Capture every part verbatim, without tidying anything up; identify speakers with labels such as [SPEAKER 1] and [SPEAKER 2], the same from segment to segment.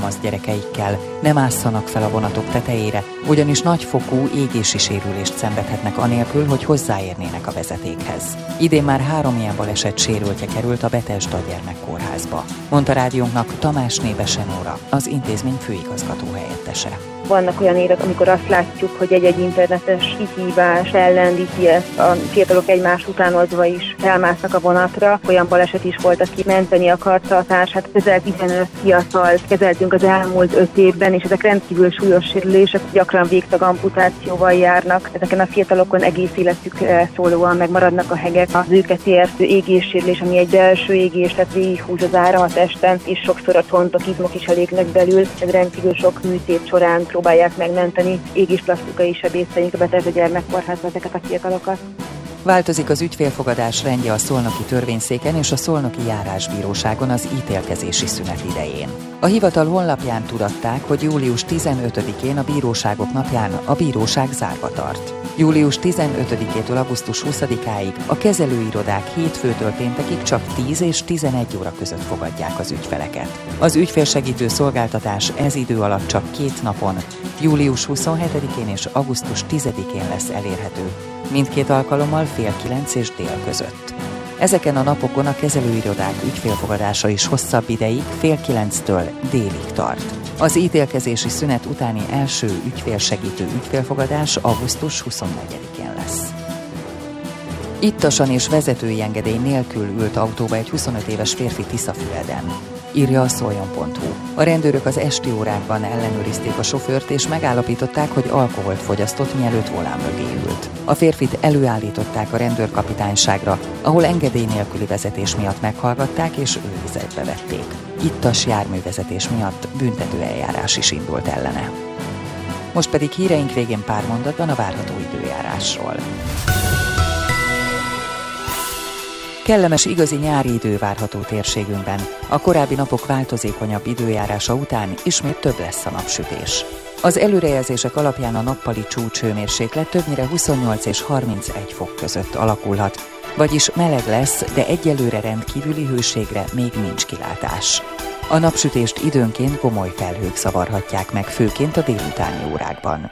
[SPEAKER 1] kamasz gyerekeikkel, ne másszanak fel a vonatok tetejére, ugyanis nagyfokú égési sérülést szenvedhetnek anélkül, hogy hozzáérnének a vezetékhez. Idén már három ilyen baleset sérültje került a Betesda gyermekkórházba, mondta rádiónknak Tamásné Besenóra, az intézmény főigazgató helyettese.
[SPEAKER 2] Vannak olyan évek, amikor azt látjuk, hogy egy-egy internetes kihívás ellendíti ezt, a fiatalok egymás utánozva is elmásznak a vonatra. Olyan baleset is volt, aki menteni akarta a társát. Közel tizenöt fiatalt kezeltünk az elmúlt öt évben, és ezek rendkívül súlyos sérülések, gyakran végtag amputációval járnak. Ezeken a fiatalokon egész életükre szólóan megmaradnak a hegek. Az őket értő égéssérülés, ami egy belső égés, tehát végighúz az áram a testen, és sokszor a csontok, izmok is elégnek belül. Ez rendkívül sok műtét során próbálják megmenteni égésplasztikai sebészeink a Betesda gyermekkórházban ezeket a fiatalokat.
[SPEAKER 1] Változik az ügyfélfogadás rendje a szolnoki törvényszéken és a szolnoki járásbíróságon az ítélkezési szünet idején. A hivatal honlapján tudatták, hogy július tizenötödikén a bíróságok napján a bíróság zárva tart. július tizenötödikétől augusztus huszadikáig a kezelőirodák hétfőtől péntekig csak tíz és tizenegy óra között fogadják az ügyfeleket. Az ügyfélsegítő szolgáltatás ez idő alatt csak két napon, július huszonhetedikén és augusztus tizedikén lesz elérhető. Mindkét alkalommal fél kilenc és dél között. Ezeken a napokon a kezelőirodák ügyfélfogadása is hosszabb ideig, fél kilenctől délig tart. Az ítélkezési szünet utáni első ügyfélsegítő ügyfélfogadás augusztus huszonnegyedikén lesz. Ittasan és vezetői engedély nélkül ült autóba egy huszonöt éves férfi Tiszafüreden, írja a szoljon pont hu. A rendőrök az esti órákban ellenőrizték a sofőrt, és megállapították, hogy alkoholt fogyasztott, mielőtt volán mögé ült. A férfit előállították a rendőrkapitányságra, ahol engedély nélküli vezetés miatt meghallgatták és őrizetbe vették. Ittas járművezetés miatt büntetőeljárás is indult ellene. Most pedig híreink végén pár mondatban a várható időjárásról. Kellemes, igazi nyári idő várható térségünkben. A korábbi napok változékonyabb időjárása után ismét több lesz a napsütés. Az előrejelzések alapján a nappali csúcshőmérséklet többnyire huszonnyolc és harmincegy fok között alakulhat, vagyis meleg lesz, de egyelőre rendkívüli hőségre még nincs kilátás. A napsütést időnként komoly felhők zavarhatják meg, főként a délutáni órákban.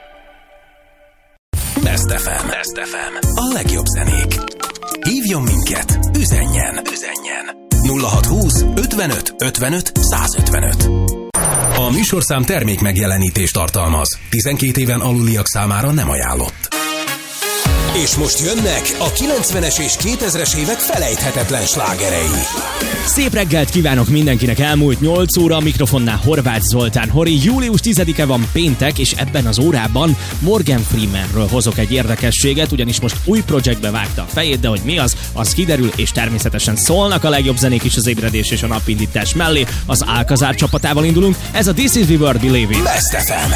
[SPEAKER 3] Best ef em. Best ef em. A legjobb zenék. Hívjon minket, üzenjen, üzenjen. nulla hatszázhúsz ötvenöt ötvenöt százötvenöt. A műsorszám termék megjelenítést tartalmaz. tizenkét éven aluliak számára nem ajánlott. És most jönnek a kilencvenes és kétezres évek felejthetetlen slágerei.
[SPEAKER 4] Szép reggelt kívánok mindenkinek, elmúlt nyolc óra, a mikrofonnál Horváth Zoltán Hori. Július tizedike van péntek, és ebben az órában Morgan Freemanről hozok egy érdekességet, ugyanis most új projektbe vágta a fejét, de hogy mi az, az kiderül, és természetesen szólnak a legjobb zenék is az ébredés és a napindítás mellé. Az Alcazar csapatával indulunk, ez a This Is The World Believe In.
[SPEAKER 3] Best ef em.